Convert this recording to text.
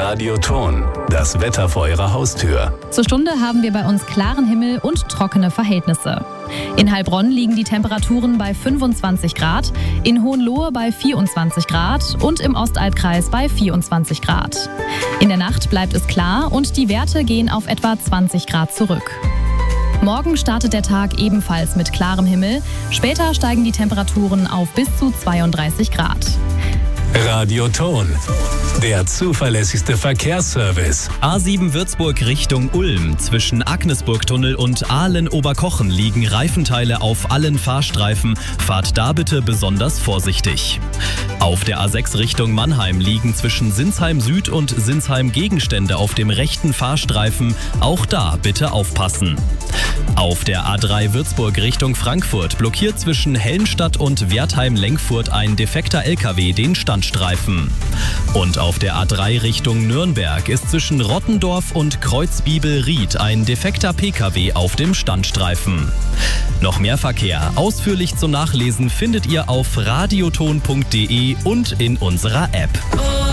Radioton, das Wetter vor Ihrer Haustür. Zur Stunde haben wir bei uns klaren Himmel und trockene Verhältnisse. In Heilbronn liegen die Temperaturen bei 25 Grad, in Hohenlohe bei 24 Grad und im Ostalbkreis bei 24 Grad. In der Nacht bleibt es klar und die Werte gehen auf etwa 20 Grad zurück. Morgen startet der Tag ebenfalls mit klarem Himmel. Später steigen die Temperaturen auf bis zu 32 Grad. Radioton, der zuverlässigste Verkehrsservice. A7 Würzburg Richtung Ulm. Zwischen Agnesburgtunnel und Aalen-Oberkochen liegen Reifenteile auf allen Fahrstreifen. Fahrt da bitte besonders vorsichtig. Auf der A6 Richtung Mannheim liegen zwischen Sinsheim Süd und Sinsheim Gegenstände auf dem rechten Fahrstreifen. Auch da bitte aufpassen. Auf der A3 Würzburg Richtung Frankfurt blockiert zwischen Helmstadt und Wertheim-Lenkfurt ein defekter LKW den Standstreifen. Und auf der A3 Richtung Nürnberg ist zwischen Rottendorf und Kreuzbiebel-Ried ein defekter PKW auf dem Standstreifen. Noch mehr Verkehr ausführlich zum Nachlesen findet ihr auf radioton.de und in unserer App.